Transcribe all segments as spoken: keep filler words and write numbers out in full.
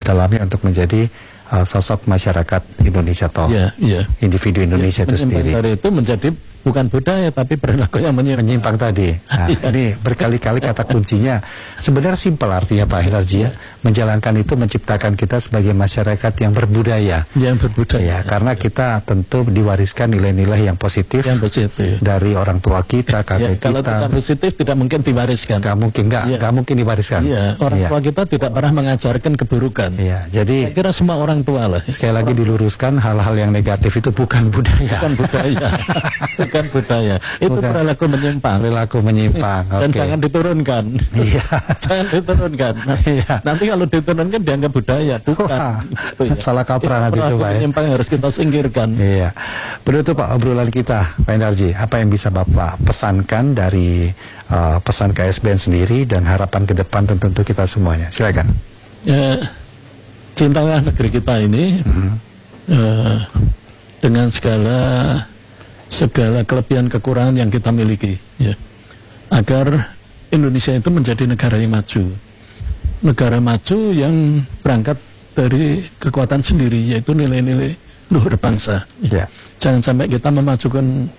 dalamnya untuk menjadi uh, sosok masyarakat Indonesia toh, yeah, yeah. individu Indonesia yeah, itu sendiri. Dari itu menjadi bukan budaya tapi perilaku yang menyimpang, menyimpang tadi. Nah, ini berkali-kali kata kuncinya. Sebenarnya simpel artinya Pak Hendarji ya. Menjalankan itu menciptakan kita sebagai masyarakat yang berbudaya. Yang berbudaya. Ya, karena kita tentu diwariskan nilai-nilai yang positif, yang positif dari orang tua kita, kakek ya, kalau kita. Kalau tidak positif tidak mungkin diwariskan. Gak mungkin, gak, ya. gak mungkin diwariskan. Ya, orang ya. tua kita tidak pernah mengajarkan keburukan. Ya, jadi saya kira semua orang tua lah. Sekali lagi diluruskan, hal-hal yang negatif itu bukan budaya. Bukan budaya. Bukan budaya. Itu bukan. Perilaku menyimpang. Perilaku menyimpang. Dan okay. jangan diturunkan. Iya. Jangan diturunkan. Iya. Nanti kalau diturunkan dianggap budaya, bukan. Gitu ya. Salah kaprah nanti itu Pak. Menyimpang ya. Harus kita singkirkan. Iya. Penutup Pak obrolan kita, Pak Hendarji, apa yang bisa Bapak pesankan dari uh, pesan K S B N sendiri dan harapan ke depan tentu untuk kita semuanya. Silakan. Ya, cintalah negeri kita ini mm-hmm. uh, dengan segala segala kelebihan kekurangan yang kita miliki, ya, agar Indonesia itu menjadi negara yang maju, negara maju yang berangkat dari kekuatan sendiri, yaitu nilai-nilai luhur bangsa. Ya. Jangan sampai kita memajukan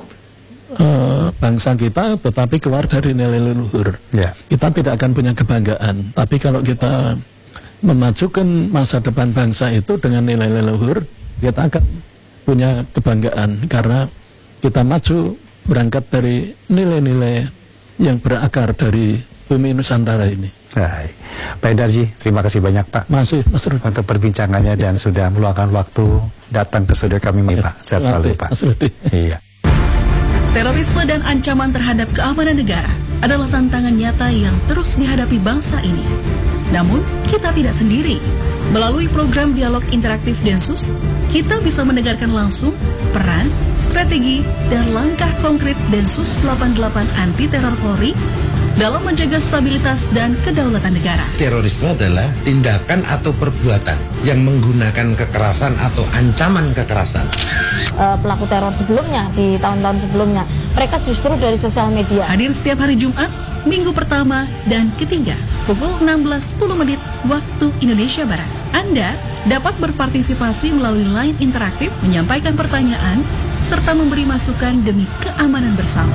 uh, bangsa kita, tetapi keluar dari nilai luhur. Ya. Kita tidak akan punya kebanggaan. Tapi kalau kita memajukan masa depan bangsa itu dengan nilai luhur, kita akan punya kebanggaan karena kita maju berangkat dari nilai-nilai yang berakar dari bumi Nusantara ini. Baik, Pak Hendarji, terima kasih banyak Pak. Masih, Mas Rudi. Untuk perbincangannya ya. Dan sudah meluangkan waktu datang ke studio kami, ya. Pak. Sehat selalu Pak. Mas Rudi. Iya. Terorisme dan ancaman terhadap keamanan negara adalah tantangan nyata yang terus dihadapi bangsa ini. Namun, kita tidak sendiri. Melalui program dialog interaktif Densus, kita bisa mendengarkan langsung peran, strategi, dan langkah konkret Densus delapan puluh delapan anti teror Polri dalam menjaga stabilitas dan kedaulatan negara. Terorisme adalah tindakan atau perbuatan yang menggunakan kekerasan atau ancaman kekerasan. Uh, pelaku teror sebelumnya, di tahun-tahun sebelumnya, mereka justru dari sosial media. Hadir setiap hari Jumat, minggu pertama dan ketiga, pukul enam belas sepuluh menit waktu Indonesia Barat. Anda dapat berpartisipasi melalui line interaktif, menyampaikan pertanyaan, serta memberi masukan demi keamanan bersama.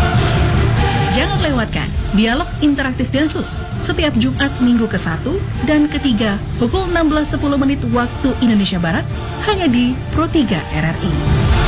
Jangan lewatkan dialog interaktif Densus setiap Jumat minggu ke satu dan ketiga pukul enam belas sepuluh menit waktu Indonesia Barat hanya di Pro tiga R R I.